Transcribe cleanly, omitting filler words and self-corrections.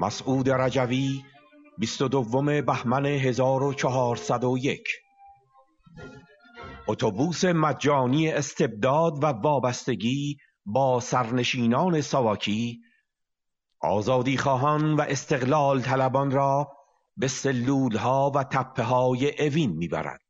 مسعود رجوی 22 بهمن 1401. اتوبوس مجانی استبداد و وابستگی با سرنشینان ساواکی آزادی خواهان و استقلال طلبان را به سلولها و تپه‌های اوین میبرد.